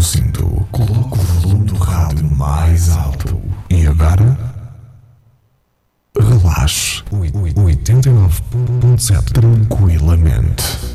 cinto, coloque o volume do rádio mais alto e agora relaxe 89.7 tranquilamente.